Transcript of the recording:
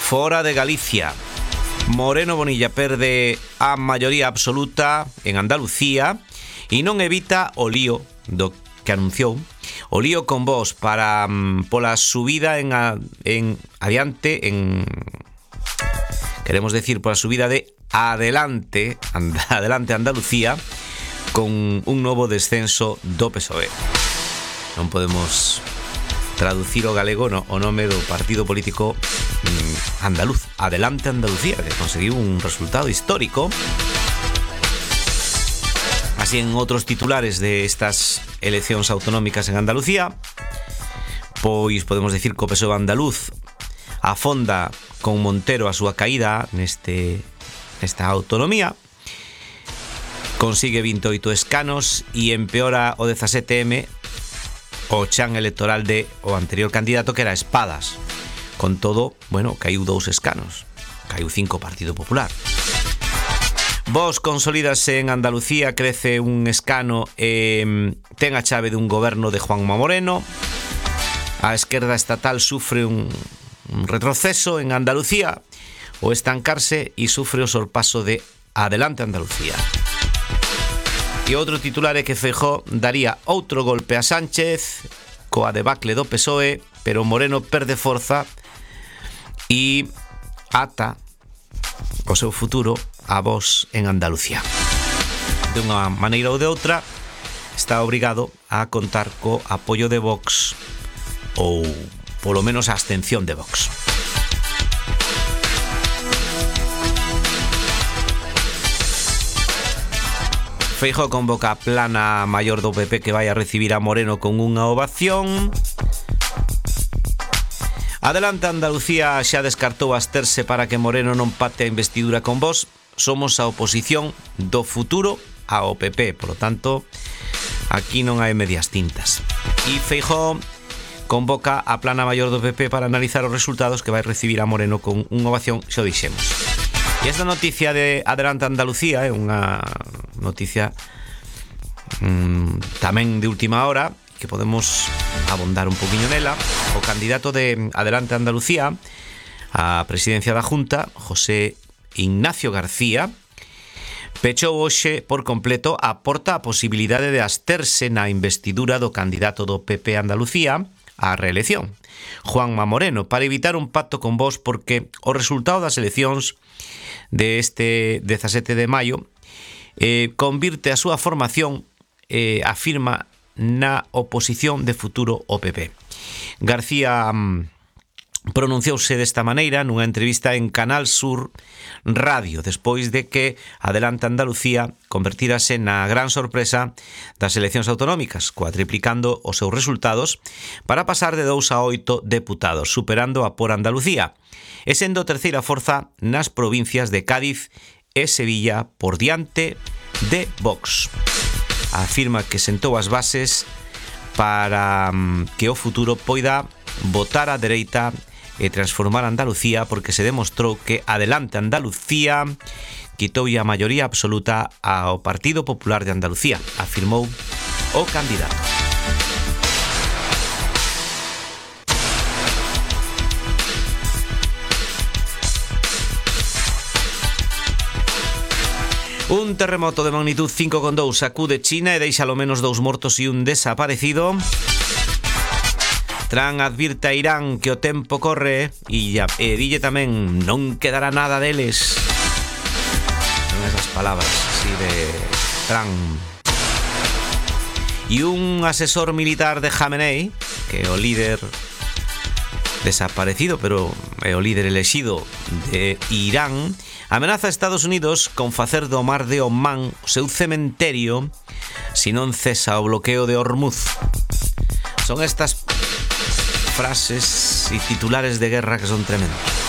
Fora de Galicia. Moreno Bonilla perde a maioría absoluta en Andalucía e non evita o lío do que anunciou, o lío con Vox para pola subida en adiante en queremos decir pola subida de adelante Andalucía con un novo descenso do PSOE. Non podemos traducir o galego o nome do partido político andaluz, Adelante Andalucía, que conseguiu un resultado histórico. Así, en outros titulares de estas eleccións autonómicas en Andalucía, pois podemos decir que o PSOE andaluz afonda con Montero a súa caída nesta autonomía, consigue 28 escanos e empeora o 17M o chan electoral de o anterior candidato, que era Espadas. Con todo, bueno, caiu 2 escanos, caiu 5 Partido Popular. Vox consolídase en Andalucía, crece un escano e ten a chave dun goberno de Juanma Moreno. A esquerda estatal sufre un retroceso en Andalucía, o estancarse, e sufre o sorpaso de Adelante Andalucía. E outro titular é que Feijóo daría outro golpe a Sánchez coa debacle do PSOE, pero Moreno perde forza e ata o seu futuro a Vox en Andalucía. De unha maneira ou de outra, está obrigado a contar co apoio de Vox, ou polo menos a abstención de Vox. Feijóo convoca a plana maior do PP que vai a recibir a Moreno con unha ovación. Adelante Andalucía xa descartou absterse para que Moreno non pacte a investidura con Vox. Somos a oposición do futuro ao PP, por lo tanto, aquí non hai medias tintas. E Feijóo convoca a plana maior do PP para analizar os resultados que vai recibir a Moreno con unha ovación, xa o dixemos. E esta noticia de Adelante Andalucía é unha noticia tamén de última hora, que podemos abondar un poquinho nela. O candidato de Adelante Andalucía á presidencia da Junta, José Ignacio García, pechou hoxe por completo a porta a posibilidade de absterse na investidura do candidato do PP Andalucía á reelección, Juanma Moreno, para evitar un pacto con Vox, porque o resultado das eleccións deste 17 de maio convirte a súa formación, afirma, na oposición de futuro ao PP. García pronunciouse desta maneira nunha entrevista en Canal Sur Radio, despois de que Adelante Andalucía convertírase na gran sorpresa das eleccións autonómicas, cuatriplicando os seus resultados para pasar de 2 a 8 deputados, superando a Por Andalucía, e sendo terceira forza nas provincias de Cádiz e Sevilla por diante de Vox. Afirma que sentou as bases para que o futuro poida votar á dereita e transformar Andalucía, porque se demostrou que Adelante Andalucía quitoulle a maioría absoluta ao Partido Popular de Andalucía, afirmou o candidato. Un terremoto de magnitud 5,2 sacude China e deixa ao menos 2 mortos e un desaparecido. Trump advirte a Irán que o tempo corre e dille tamén non quedará nada deles. Son esas palabras así de Trump. E un asesor militar de Jamenei, que é o líder desaparecido, pero é o líder elexido de Irán, amenaza a Estados Unidos con facer do mar de Omán o seu cementerio se non cesa o bloqueo de Hormuz. Son estas frases y titulares de guerra que son tremendos.